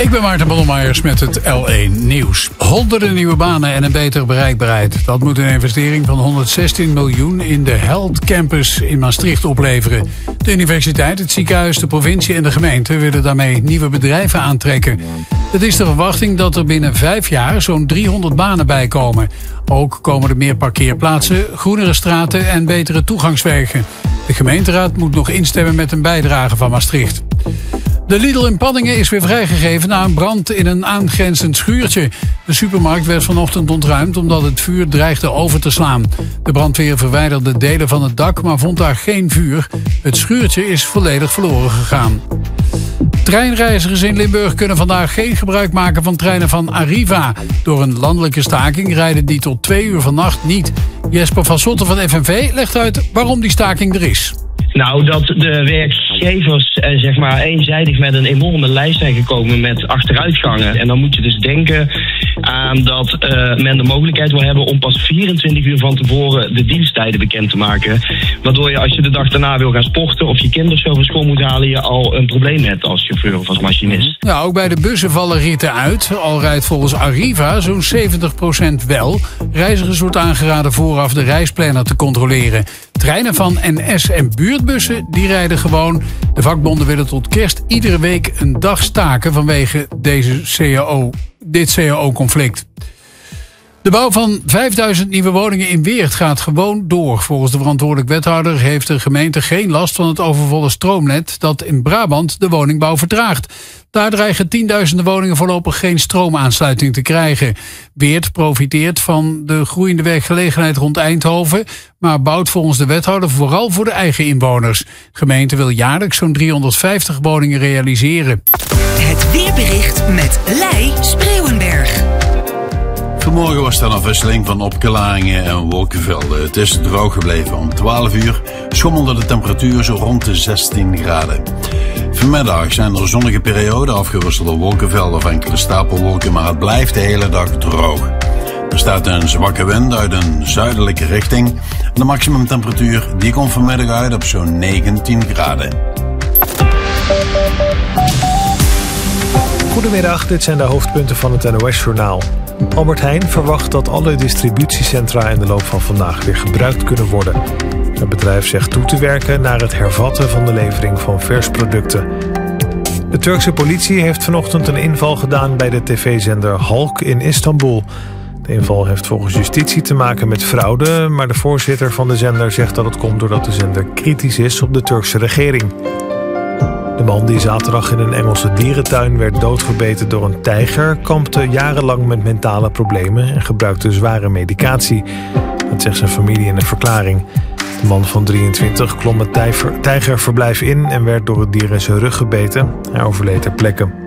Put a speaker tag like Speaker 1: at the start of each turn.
Speaker 1: Ik ben Maarten Bonnemeyers met het L1 Nieuws. Honderden nieuwe banen en een betere bereikbaarheid. Dat moet een investering van 116 miljoen in de Held Campus in Maastricht opleveren. De universiteit, het ziekenhuis, de provincie en de gemeente willen daarmee nieuwe bedrijven aantrekken. Het is de verwachting dat er binnen 5 jaar zo'n 300 banen bijkomen. Ook komen er meer parkeerplaatsen, groenere straten en betere toegangswegen. De gemeenteraad moet nog instemmen met een bijdrage van Maastricht. De Lidl in Panningen is weer vrijgegeven na een brand in een aangrenzend schuurtje. De supermarkt werd vanochtend ontruimd omdat het vuur dreigde over te slaan. De brandweer verwijderde delen van het dak, maar vond daar geen vuur. Het schuurtje is volledig verloren gegaan. Treinreizigers in Limburg kunnen vandaag geen gebruik maken van treinen van Arriva. Door een landelijke staking rijden die tot 2 uur vannacht niet. Jesper van Zotten van FNV legt uit waarom die staking er is.
Speaker 2: Nou, dat de werkgevers eenzijdig met een enorme lijst zijn gekomen met achteruitgangen. En dan moet je dus denken aan dat men de mogelijkheid wil hebben om pas 24 uur van tevoren de diensttijden bekend te maken. Waardoor je, als je de dag daarna wil gaan sporten of je kinderen zo van school moet halen, je al een probleem hebt als chauffeur of als machinist.
Speaker 1: Ja, ook bij de bussen vallen ritten uit. Al rijdt volgens Arriva zo'n 70% wel. Reizigers wordt aangeraden vooraf de reisplanner te controleren. Treinen van NS en buurtbussen die rijden gewoon. De vakbonden willen tot kerst iedere week een dag staken vanwege dit CAO-conflict. De bouw van 5000 nieuwe woningen in Weert gaat gewoon door. Volgens de verantwoordelijk wethouder heeft de gemeente geen last van het overvolle stroomnet dat in Brabant de woningbouw vertraagt. Daar dreigen tienduizenden woningen voorlopig geen stroomaansluiting te krijgen. Weert profiteert van de groeiende werkgelegenheid rond Eindhoven, maar bouwt volgens de wethouder vooral voor de eigen inwoners. De gemeente wil jaarlijks zo'n 350 woningen realiseren.
Speaker 3: Het weerbericht met Lei Spreeuwenberg.
Speaker 4: Vanmorgen was er een afwisseling van opklaringen en wolkenvelden. Het is droog gebleven. Om 12 uur schommelde de temperatuur zo rond de 16 graden. Vanmiddag zijn er zonnige perioden, afgewisselde wolkenvelden of enkele stapelwolken, maar het blijft de hele dag droog. Er staat een zwakke wind uit een zuidelijke richting. De maximumtemperatuur die komt vanmiddag uit op zo'n 19 graden.
Speaker 5: Goedemiddag, dit zijn de hoofdpunten van het NOS-journaal. Albert Heijn verwacht dat alle distributiecentra in de loop van vandaag weer gebruikt kunnen worden. Het bedrijf zegt toe te werken naar het hervatten van de levering van versproducten. De Turkse politie heeft vanochtend een inval gedaan bij de tv-zender Halk in Istanbul. De inval heeft volgens justitie te maken met fraude, maar de voorzitter van de zender zegt dat het komt doordat de zender kritisch is op de Turkse regering. De man die zaterdag in een Engelse dierentuin werd doodgebeten door een tijger kampte jarenlang met mentale problemen en gebruikte zware medicatie. Dat zegt zijn familie in een verklaring. De man van 23 klom het tijgerverblijf in en werd door het dier in zijn rug gebeten. Hij overleed ter plekke.